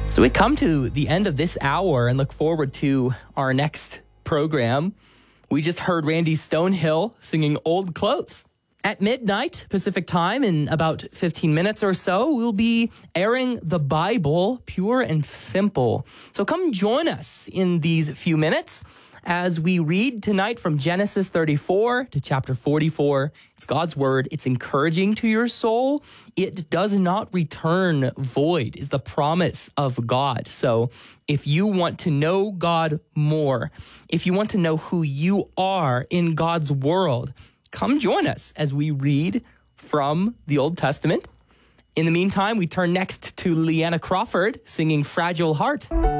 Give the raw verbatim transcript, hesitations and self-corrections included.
So we come to the end of this hour and look forward to our next program. We just heard Randy Stonehill singing Old Clothes. At midnight Pacific time, in about fifteen minutes or so, we'll be airing the Bible, pure and simple. So come join us in these few minutes as we read tonight from Genesis thirty-four to chapter forty-four. It's God's word. It's encouraging to your soul. It does not return void, is the promise of God. So if you want to know God more, if you want to know who you are in God's world, come join us as we read from the Old Testament. In the meantime, we turn next to Leanna Crawford singing Fragile Heart.